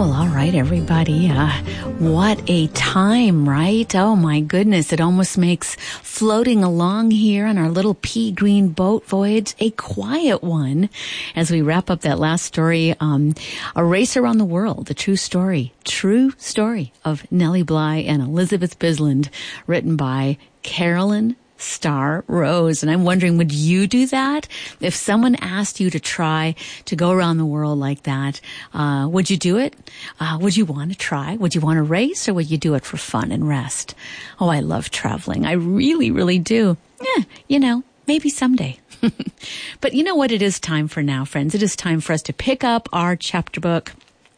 Well, all right, everybody. What a time, right? Oh, my goodness. It almost makes floating along here on our little pea green boat voyage a quiet one as we wrap up that last story, A Race Around the World, the true story of Nellie Bly and Elizabeth Bisland, written by Carolyn Starr Rose. And I'm wondering, would you do that? If someone asked you to try to go around the world like that, would you do it? Would you want to try? Would you want to race, or would you do it for fun and rest? Oh, I love traveling. I really, really do. Maybe someday. But you know what it is time for now, friends? It is time for us to pick up our chapter book.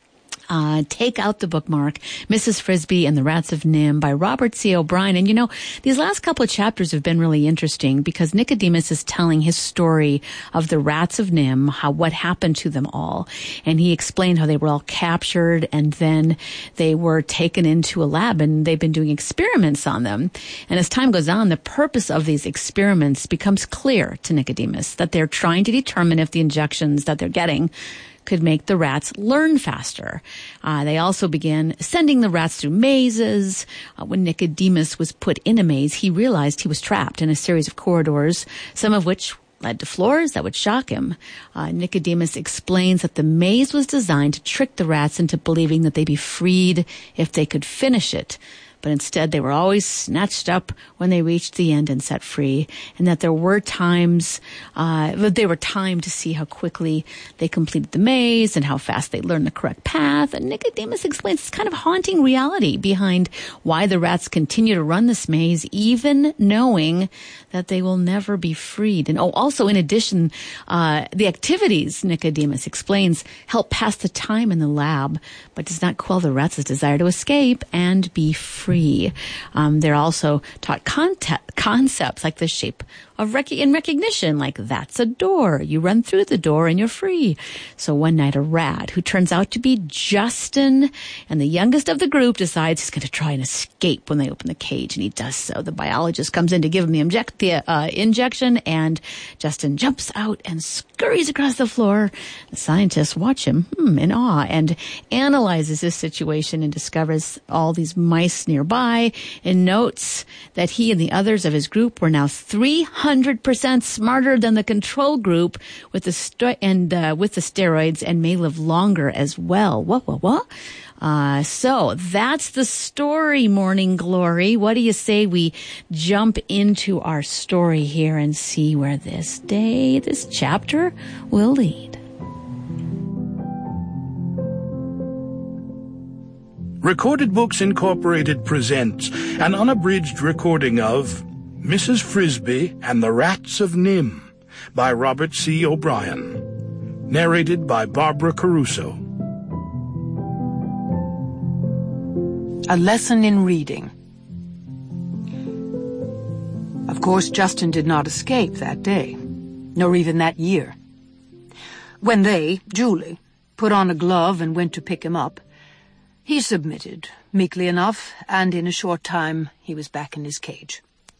Take out the bookmark, Mrs. Frisby and the Rats of Nim by Robert C. O'Brien. And these last couple of chapters have been really interesting because Nicodemus is telling his story of the Rats of Nim, what happened to them all. And he explained how they were all captured and then they were taken into a lab and they've been doing experiments on them. And as time goes on, the purpose of these experiments becomes clear to Nicodemus, that they're trying to determine if the injections that they're getting could make the rats learn faster. They also began sending the rats through mazes. When Nicodemus was put in a maze, he realized he was trapped in a series of corridors, some of which led to floors that would shock him. Nicodemus explains that the maze was designed to trick the rats into believing that they'd be freed if they could finish it. But instead they were always snatched up when they reached the end and set free, and that there were times, they were timed to see how quickly they completed the maze and how fast they learned the correct path. And Nicodemus explains this kind of haunting reality behind why the rats continue to run this maze, even knowing that they will never be freed. And also in addition, the activities, Nicodemus explains, help pass the time in the lab, but does not quell the rats' desire to escape and be free. They're also taught concepts like the shape of recognition, like that's a door. You run through the door and you're free. So one night a rat who turns out to be Justin and the youngest of the group decides he's going to try and escape when they open the cage, and he does so. The biologist comes in to give him the injection, and Justin jumps out and scurries across the floor. The scientists watch him in awe and analyzes this situation and discovers all these mice nearby and notes that he and the others of his group were now 300% smarter than the control group with the steroids and may live longer as well. What? So that's the story, Morning Glory. What do you say we jump into our story here and see where this chapter will lead? Recorded Books Incorporated presents an unabridged recording of Mrs. Frisby and the Rats of Nim by Robert C. O'Brien. Narrated by Barbara Caruso. A lesson in reading. Of course, Justin did not escape that day, nor even that year. When they, Julie, put on a glove and went to pick him up, he submitted, meekly enough, and in a short time he was back in his cage.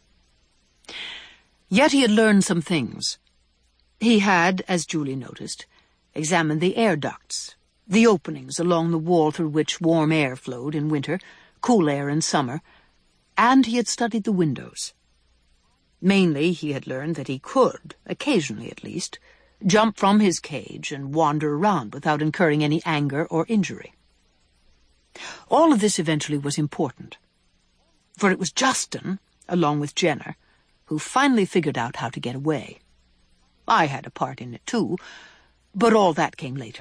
Yet he had learned some things. He had, as Julie noticed, examined the air ducts, the openings along the wall through which warm air flowed in winter, cool air in summer, and he had studied the windows. Mainly he had learned that he could, occasionally at least, jump from his cage and wander around without incurring any anger or injury. All of this eventually was important, for it was Justin, along with Jenner, who finally figured out how to get away. I had a part in it too, but all that came later.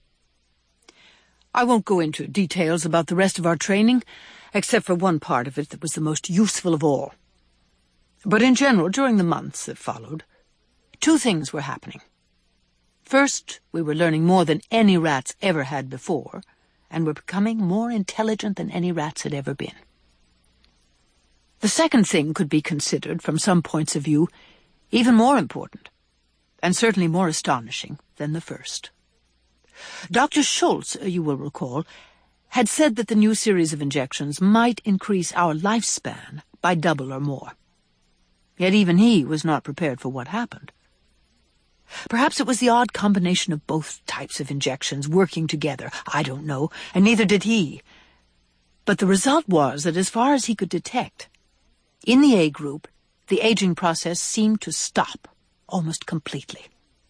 I won't go into details about the rest of our training, except for one part of it that was the most useful of all. But in general, during the months that followed, two things were happening. First, we were learning more than any rats ever had before, and were becoming more intelligent than any rats had ever been. The second thing could be considered, from some points of view, even more important, and certainly more astonishing than the first. Dr. Schultz, you will recall, had said that the new series of injections might increase our lifespan by double or more. Yet even he was not prepared for what happened. Perhaps it was the odd combination of both types of injections working together. I don't know, and neither did he. But the result was that as far as he could detect, in the A group, the aging process seemed to stop almost completely.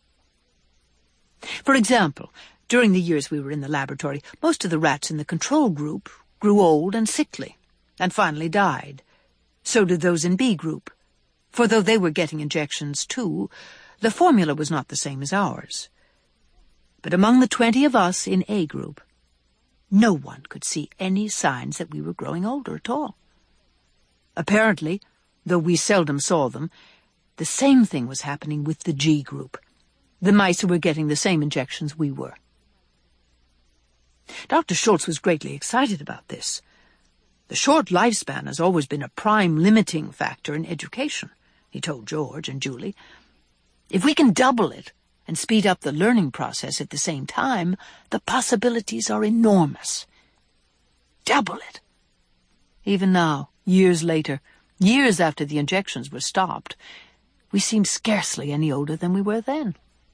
For example, during the years we were in the laboratory, most of the rats in the control group grew old and sickly, and finally died. So did those in B group. For though they were getting injections too, the formula was not the same as ours. But among the 20 of us in A group, no one could see any signs that we were growing older at all. Apparently, though we seldom saw them, the same thing was happening with the G group, the mice who were getting the same injections we were. Dr. Schultz was greatly excited about this. The short lifespan has always been a prime limiting factor in education, he told George and Julie. If we can double it and speed up the learning process at the same time, the possibilities are enormous. Double it. Even now, years later, years after the injections were stopped, we seem scarcely any older than we were then.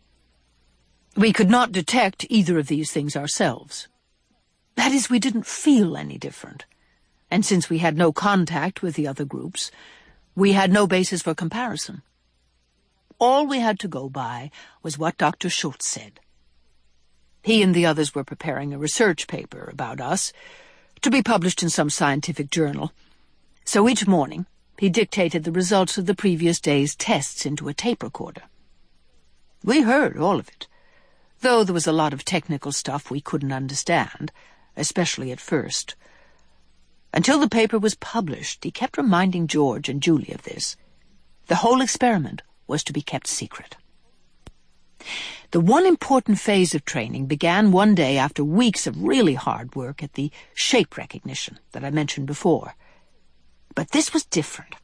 We could not detect either of these things ourselves. That is, we didn't feel any different. And since we had no contact with the other groups, we had no basis for comparison. All we had to go by was what Dr. Schultz said. He and the others were preparing a research paper about us to be published in some scientific journal. So each morning, he dictated the results of the previous day's tests into a tape recorder. We heard all of it, though there was a lot of technical stuff we couldn't understand, especially at first. Until the paper was published, he kept reminding George and Julie of this. The whole experiment was to be kept secret. The one important phase of training began one day after weeks of really hard work at the shape recognition that I mentioned before. But this was different.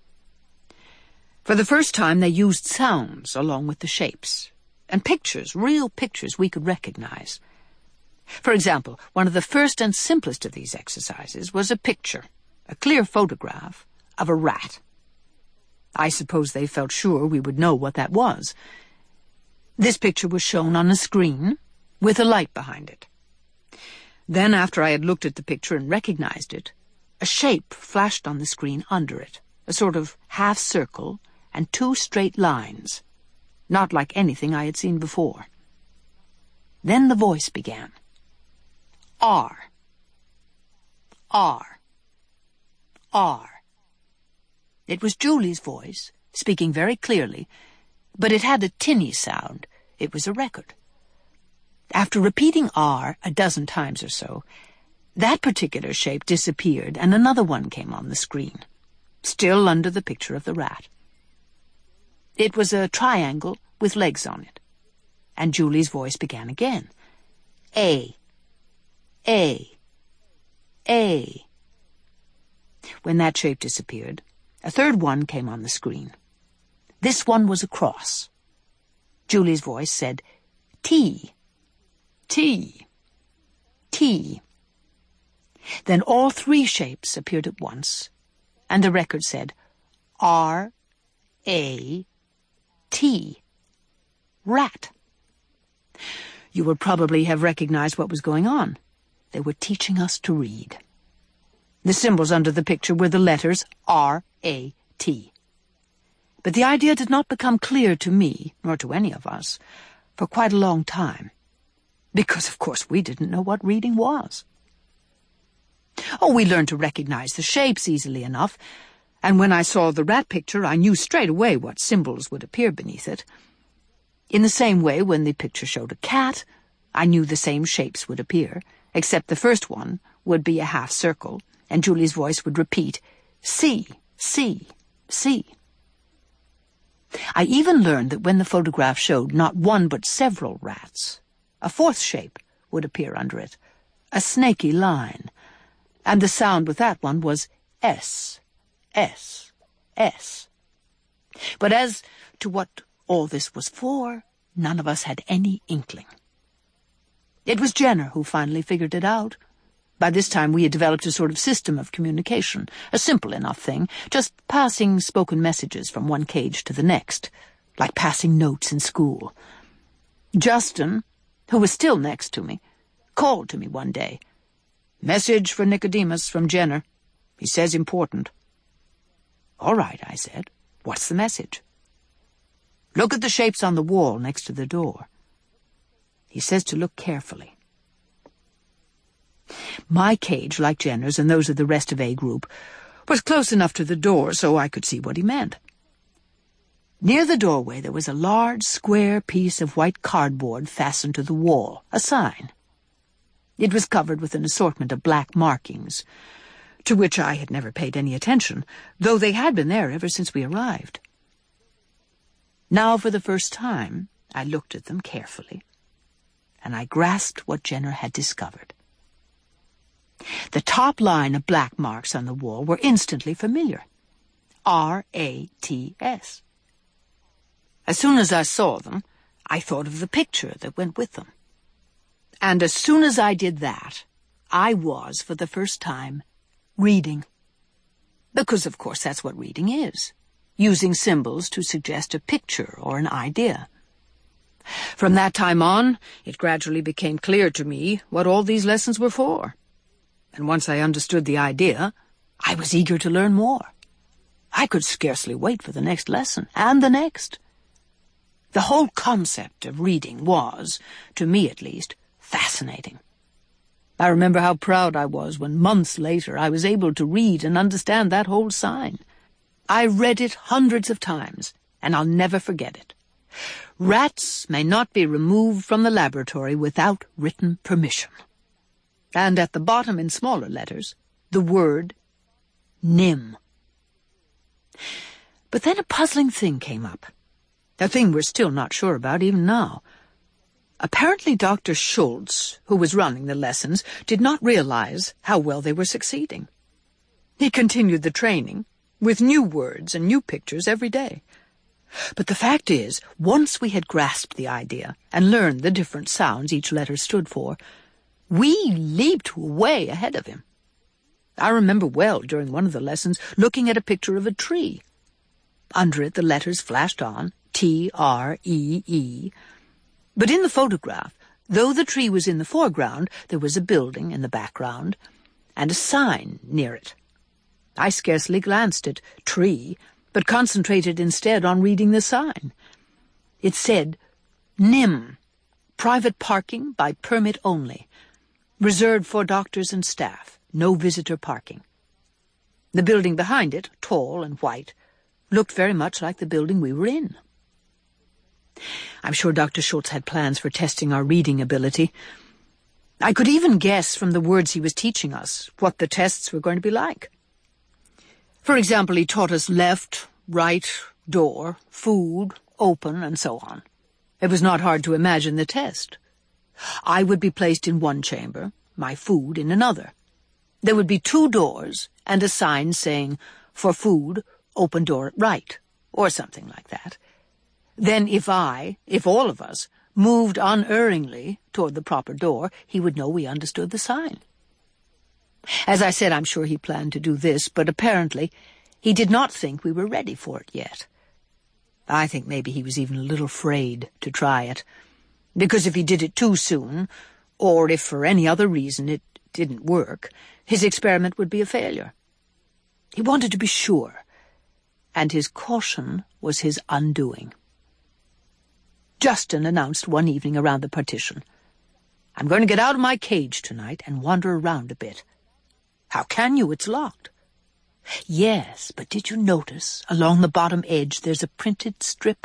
For the first time, they used sounds along with the shapes, and pictures, real pictures we could recognize. For example, one of the first and simplest of these exercises was a picture, a clear photograph, of a rat. I suppose they felt sure we would know what that was. This picture was shown on a screen with a light behind it. Then, after I had looked at the picture and recognized it, a shape flashed on the screen under it, a sort of half circle and 2 straight lines, not like anything I had seen before. Then the voice began. R. R. R. It was Julie's voice, speaking very clearly, but it had a tinny sound. It was a record. After repeating R a dozen times or so, that particular shape disappeared and another one came on the screen, still under the picture of the rat. It was a triangle with legs on it, and Julie's voice began again. A. A. A. When that shape disappeared, a third one came on the screen. This one was a cross. Julie's voice said, T. T. T. Then all 3 shapes appeared at once, and the record said, R. A. T. Rat. You would probably have recognized what was going on. They were teaching us to read. The symbols under the picture were the letters R-A-T. But the idea did not become clear to me, nor to any of us, for quite a long time, because, of course, we didn't know what reading was. Oh, we learned to recognize the shapes easily enough, and when I saw the rat picture, I knew straight away what symbols would appear beneath it. In the same way, when the picture showed a cat, I knew the same shapes would appear, except the first one would be a half circle, and Julie's voice would repeat, C, C, C. I even learned that when the photograph showed not one but several rats, a 4th shape would appear under it, a snaky line, and the sound with that one was S, S, S. But as to what all this was for, none of us had any inkling. It was Jenner who finally figured it out. By this time we had developed a sort of system of communication, a simple enough thing, just passing spoken messages from one cage to the next, like passing notes in school. Justin, who was still next to me, called to me one day. "Message for Nicodemus from Jenner. He says important." "All right," I said. "What's the message?" "Look at the shapes on the wall next to the door. He says to look carefully." My cage, like Jenner's and those of the rest of A Group, was close enough to the door so I could see what he meant. Near the doorway there was a large, square piece of white cardboard fastened to the wall, a sign. It was covered with an assortment of black markings, to which I had never paid any attention, though they had been there ever since we arrived. Now, for the first time, I looked at them carefully, and I grasped what Jenner had discovered. The top line of black marks on the wall were instantly familiar. R-A-T-S. As soon as I saw them, I thought of the picture that went with them. And as soon as I did that, I was, for the first time, reading. Because, of course, that's what reading is, using symbols to suggest a picture or an idea. From that time on, it gradually became clear to me what all these lessons were for. And once I understood the idea, I was eager to learn more. I could scarcely wait for the next lesson, and the next. The whole concept of reading was, to me at least, fascinating. I remember how proud I was when months later I was able to read and understand that whole sign. I read it hundreds of times, and I'll never forget it. Rats may not be removed from the laboratory without written permission. And at the bottom in smaller letters, the word NIM. But then a puzzling thing came up. A thing we're still not sure about even now. Apparently Dr. Schultz, who was running the lessons, did not realize how well they were succeeding. He continued the training, with new words and new pictures every day. But the fact is, once we had grasped the idea and learned the different sounds each letter stood for, we leaped way ahead of him. I remember well, during one of the lessons, looking at a picture of a tree. Under it the letters flashed on, T-R-E-E. But in the photograph, though the tree was in the foreground, there was a building in the background, and a sign near it. I scarcely glanced at tree, but concentrated instead on reading the sign. It said, NIM, private parking by permit only. Reserved for doctors and staff, no visitor parking. The building behind it, tall and white, looked very much like the building we were in. I'm sure Dr. Schultz had plans for testing our reading ability. I could even guess from the words he was teaching us what the tests were going to be like. For example, he taught us left, right, door, food, open, and so on. It was not hard to imagine the test. I would be placed in one chamber, my food in another. There would be 2 doors and a sign saying, for food, open door at right, or something like that. Then if all of us, moved unerringly toward the proper door, he would know we understood the sign. As I said, I'm sure he planned to do this, but apparently he did not think we were ready for it yet. I think maybe he was even a little afraid to try it, because if he did it too soon, or if for any other reason it didn't work, his experiment would be a failure. He wanted to be sure, and his caution was his undoing. Justin announced one evening around the partition, I'm going to get out of my cage tonight and wander around a bit. How can you? It's locked. Yes, but did you notice along the bottom edge there's a printed strip?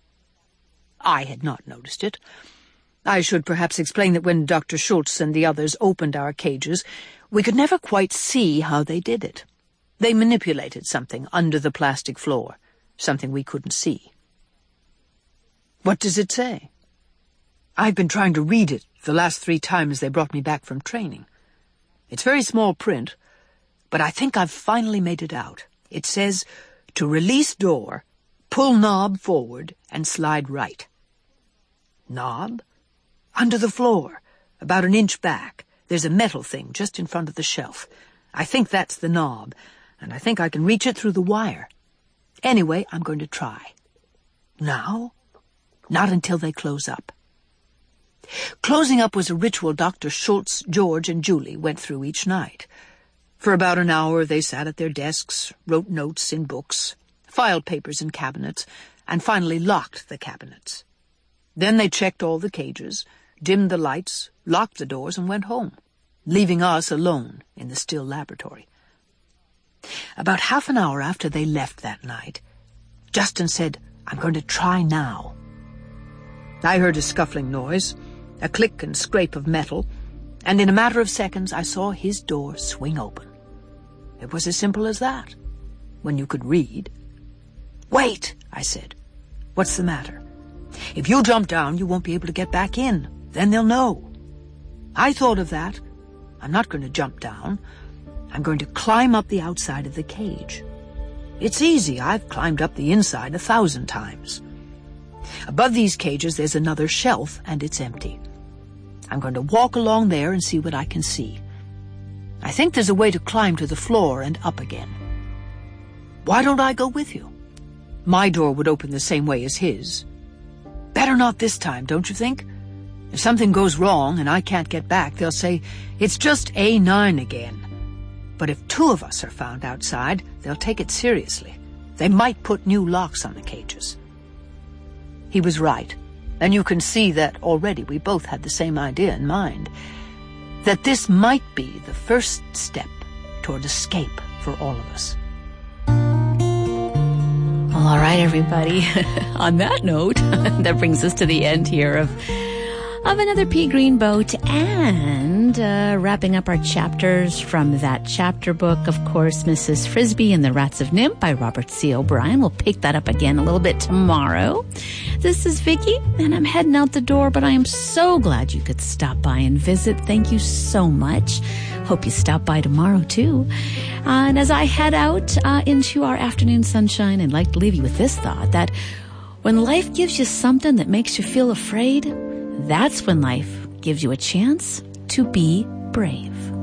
I had not noticed it. I should perhaps explain that when Dr. Schultz and the others opened our cages, we could never quite see how they did it. They manipulated something under the plastic floor, something we couldn't see. What does it say? I've been trying to read it the last 3 times they brought me back from training. It's very small print, but I think I've finally made it out. It says, to release door, pull knob forward and slide right. Knob? Under the floor, about 1 inch back. There's a metal thing just in front of the shelf. I think that's the knob, and I think I can reach it through the wire. Anyway, I'm going to try. Now? Not until they close up. Closing up was a ritual Dr. Schultz, George, and Julie went through each night. For about an hour they sat at their desks, wrote notes in books, filed papers in cabinets, and finally locked the cabinets. Then they checked all the cages, dimmed the lights, locked the doors, and went home, leaving us alone in the still laboratory. About half an hour after they left that night, Justin said, "I'm going to try now." I heard a scuffling noise, a click and scrape of metal, and in a matter of seconds I saw his door swing open. It was as simple as that, when you could read. "Wait," I said. "What's the matter?" "If you jump down, you won't be able to get back in. Then they'll know." I thought of that. I'm not going to jump down. I'm going to climb up the outside of the cage. It's easy. I've climbed up the inside 1,000 times. Above these cages, there's another shelf, and it's empty. I'm going to walk along there and see what I can see. I think there's a way to climb to the floor and up again. Why don't I go with you? My door would open the same way as his. Better not this time, don't you think? If something goes wrong and I can't get back, they'll say, "It's just A9 again." But if 2 of us are found outside, they'll take it seriously. They might put new locks on the cages. He was right, and you can see that already we both had the same idea in mind, that this might be the first step toward escape for all of us. Well, all right, everybody. On that note, that brings us to the end here of another Pea Green Boat, and wrapping up our chapters from that chapter book, of course, Mrs. Frisby and the Rats of Nim by Robert C. O'Brien. We'll pick that up again a little bit tomorrow. This is Vicki, and I'm heading out the door, but I am so glad you could stop by and visit. Thank you so much. Hope you stop by tomorrow, too. And as I head out into our afternoon sunshine, I'd like to leave you with this thought, that when life gives you something that makes you feel afraid, that's when life gives you a chance to be brave.